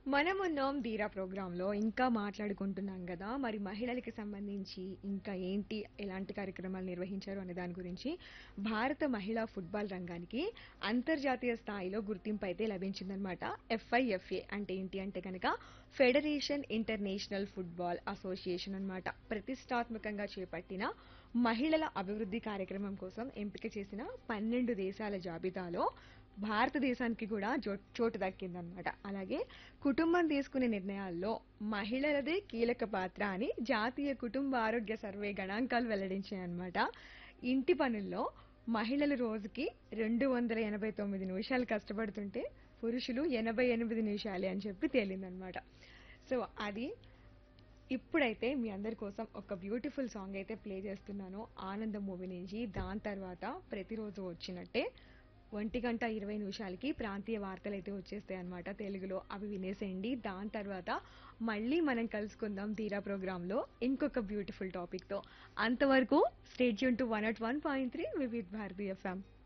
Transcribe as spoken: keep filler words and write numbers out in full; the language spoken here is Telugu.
మనమున్నాం ధీరా ప్రోగ్రాంలో ఇంకా మాట్లాడుకుంటున్నాం కదా మరి మహిళలకి సంబంధించి ఇంకా ఏంటి ఎలాంటి కార్యక్రమాలు నిర్వహించారు అనే దాని గురించి భారత మహిళా ఫుట్బాల్ రంగానికి అంతర్జాతీయ స్థాయిలో గుర్తింపు అయితే లభించిందనమాట. ఎఫ్ఐఎఫ్ఏ అంటే ఏంటి అంటే కనుక ఫెడరేషన్ ఇంటర్నేషనల్ ఫుట్బాల్ అసోసియేషన్ అన్నమాట. ప్రతిష్టాత్మకంగా చేపట్టిన మహిళల అభివృద్ధి కార్యక్రమం కోసం ఎంపిక చేసిన పన్నెండు దేశాల జాబితాలో భారతదేశానికి కూడా జో- చోటు దక్కిందనమాట. అలాగే కుటుంబం తీసుకునే నిర్ణయాల్లో మహిళలదే కీలక పాత్ర అని జాతీయ కుటుంబ ఆరోగ్య సర్వే గణాంకాలు వెల్లడించాయన్నమాట. ఇంటి పనుల్లో మహిళలు రోజుకి రెండు వందల ఎనభై తొమ్మిది నిమిషాలు కష్టపడుతుంటే పురుషులు ఎనభై ఎనిమిది నిమిషాలే అని చెప్పి తేలిందనమాట. సో అది ఇప్పుడైతే మీ అందరి కోసం ఒక బ్యూటిఫుల్ సాంగ్ అయితే ప్లే చేస్తున్నాను ఆనందం మూవీ నుంచి. దాని తర్వాత ప్రతిరోజు వచ్చినట్టే ఒంటి గంట ఇరవై నిమిషాలకి ప్రాంతీయ వార్తలు అయితే వచ్చేస్తాయి అనమాట తెలుగులో. అవి వినేసేయండి. దాని తర్వాత మళ్ళీ మనం కలుసుకుందాం తీరా ప్రోగ్రాంలో ఇంకొక బ్యూటిఫుల్ టాపిక్తో. అంతవరకు state Yoon to one at one point three Vividh Bharati FM.